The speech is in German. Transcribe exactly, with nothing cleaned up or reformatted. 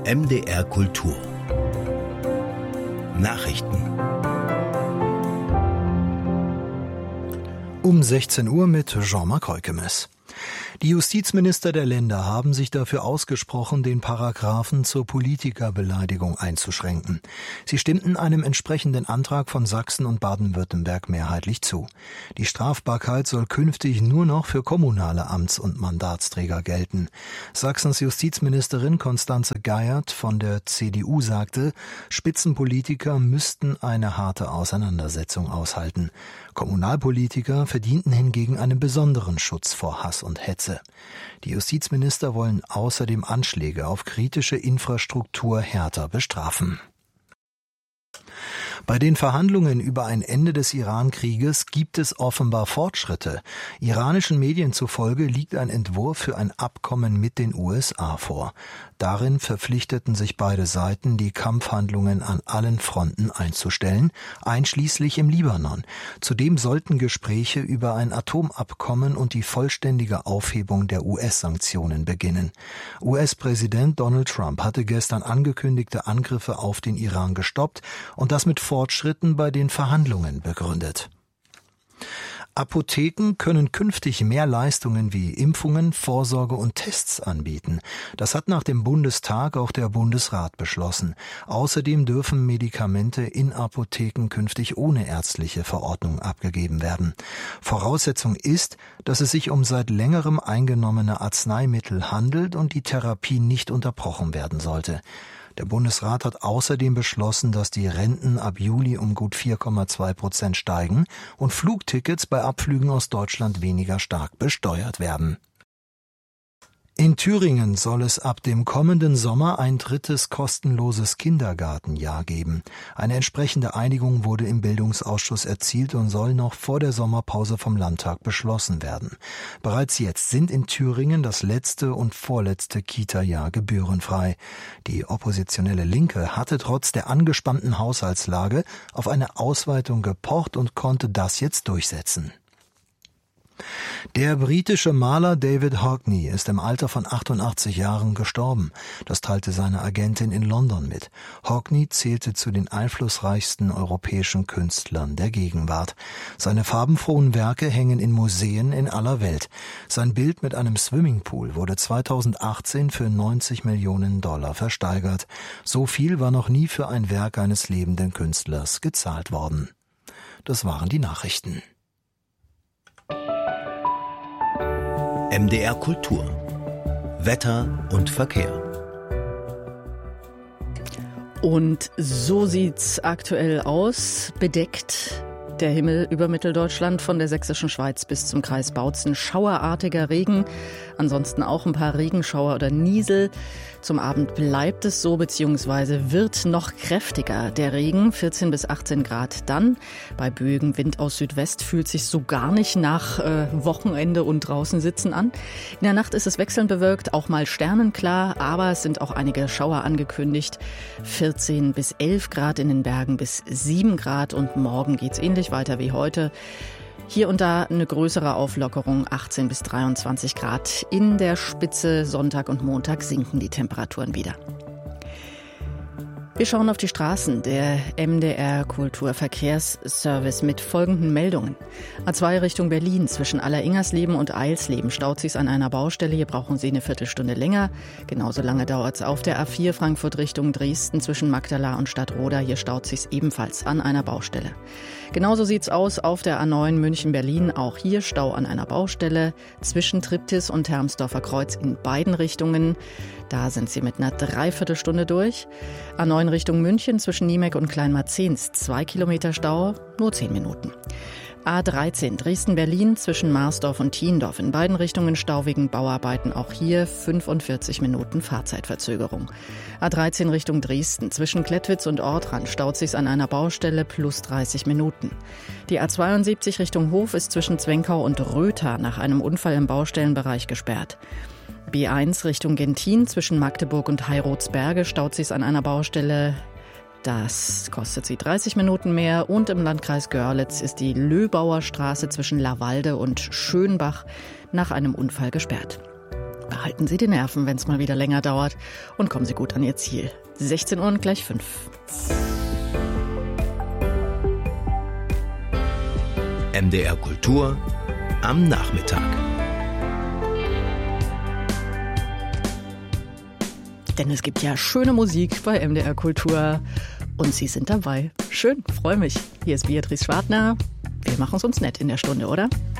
M D R Kultur Nachrichten um sechzehn Uhr mit Jean-Marc Heukemes. Die Justizminister der Länder haben sich dafür ausgesprochen, den Paragraphen zur Politikerbeleidigung einzuschränken. Sie stimmten einem entsprechenden Antrag von Sachsen und Baden-Württemberg mehrheitlich zu. Die Strafbarkeit soll künftig nur noch für kommunale Amts- und Mandatsträger gelten. Sachsens Justizministerin Constanze Geiert von der C D U sagte, Spitzenpolitiker müssten eine harte Auseinandersetzung aushalten. Kommunalpolitiker verdienten hingegen einen besonderen Schutz vor Hass und Hetze. Die Justizminister wollen außerdem Anschläge auf kritische Infrastruktur härter bestrafen. Bei den Verhandlungen über ein Ende des Iran-Krieges gibt es offenbar Fortschritte. Iranischen Medien zufolge liegt ein Entwurf für ein Abkommen mit den U S A vor. Darin verpflichteten sich beide Seiten, die Kampfhandlungen an allen Fronten einzustellen, einschließlich im Libanon. Zudem sollten Gespräche über ein Atomabkommen und die vollständige Aufhebung der U S-Sanktionen beginnen. U S-Präsident Donald Trump hatte gestern angekündigte Angriffe auf den Iran gestoppt und das mit Fortschritten bei den Verhandlungen begründet. Apotheken können künftig mehr Leistungen wie Impfungen, Vorsorge und Tests anbieten. Das hat nach dem Bundestag auch der Bundesrat beschlossen. Außerdem dürfen Medikamente in Apotheken künftig ohne ärztliche Verordnung abgegeben werden. Voraussetzung ist, dass es sich um seit längerem eingenommene Arzneimittel handelt und die Therapie nicht unterbrochen werden sollte. Der Bundesrat hat außerdem beschlossen, dass die Renten ab Juli um gut vier Komma zwei Prozent steigen und Flugtickets bei Abflügen aus Deutschland weniger stark besteuert werden. In Thüringen soll es ab dem kommenden Sommer ein drittes kostenloses Kindergartenjahr geben. Eine entsprechende Einigung wurde im Bildungsausschuss erzielt und soll noch vor der Sommerpause vom Landtag beschlossen werden. Bereits jetzt sind in Thüringen das letzte und vorletzte Kita-Jahr gebührenfrei. Die oppositionelle Linke hatte trotz der angespannten Haushaltslage auf eine Ausweitung gepocht und konnte das jetzt durchsetzen. Der britische Maler David Hockney ist im Alter von achtundachtzig Jahren gestorben. Das teilte seine Agentin in London mit. Hockney zählte zu den einflussreichsten europäischen Künstlern der Gegenwart. Seine farbenfrohen Werke hängen in Museen in aller Welt. Sein Bild mit einem Swimmingpool wurde zweitausendachtzehn für neunzig Millionen Dollar versteigert. So viel war noch nie für ein Werk eines lebenden Künstlers gezahlt worden. Das waren die Nachrichten. M D R Kultur Wetter und Verkehr. Und so sieht's aktuell aus. Bedeckt der Himmel über Mitteldeutschland von der sächsischen Schweiz bis zum Kreis Bautzen. Schauerartiger Regen, ansonsten auch ein paar Regenschauer oder Niesel. Zum Abend bleibt es so, beziehungsweise wird noch kräftiger der Regen, vierzehn bis achtzehn Grad dann. Bei Bögen Wind aus Südwest fühlt sich so gar nicht nach äh, Wochenende und draußen sitzen an. In der Nacht ist es wechselnd bewölkt, auch mal sternenklar, aber es sind auch einige Schauer angekündigt. vierzehn bis elf Grad in den Bergen bis sieben Grad und morgen geht's ähnlich weiter wie heute. Hier und da eine größere Auflockerung, achtzehn bis dreiundzwanzig Grad. In der Spitze Sonntag und Montag sinken die Temperaturen wieder. Wir schauen auf die Straßen. Der M D R Kulturverkehrsservice mit folgenden Meldungen. A zwei Richtung Berlin zwischen Alleringers-Leben und Eilsleben staut sich's an einer Baustelle. Hier brauchen Sie eine Viertelstunde länger. Genauso lange dauert's auf der A vier Frankfurt Richtung Dresden zwischen Magdala und Stadtroda. Hier staut sich's ebenfalls an einer Baustelle. Genauso sieht's aus auf der A neun München-Berlin. Auch hier Stau an einer Baustelle zwischen Triptis und Hermsdorfer Kreuz in beiden Richtungen. Da sind Sie mit einer Dreiviertelstunde durch. A neun Richtung München zwischen Niemek und Kleinmarzens. Zwei Kilometer Stau, nur zehn Minuten. A dreizehn Dresden-Berlin zwischen Marsdorf und Thiendorf. In beiden Richtungen Stau wegen Bauarbeiten. Auch hier fünfundvierzig Minuten Fahrzeitverzögerung. A dreizehn Richtung Dresden zwischen Klettwitz und Ortrand staut sich's an einer Baustelle plus dreißig Minuten. Die A zweiundsiebzig Richtung Hof ist zwischen Zwenkau und Rötha nach einem Unfall im Baustellenbereich gesperrt. B eins Richtung Gentin zwischen Magdeburg und Heirotsberge staut sich's an einer Baustelle. Das kostet Sie dreißig Minuten mehr. Und im Landkreis Görlitz ist die Löbauer Straße zwischen Lawalde und Schönbach nach einem Unfall gesperrt. Behalten Sie die Nerven, wenn es mal wieder länger dauert. Und kommen Sie gut an Ihr Ziel. sechzehn Uhr und gleich fünf. M D R Kultur am Nachmittag. Denn es gibt ja schöne Musik bei M D R Kultur. Und Sie sind dabei. Schön, freue mich. Hier ist Beatrice Schwartner. Wir machen es uns nett in der Stunde, oder?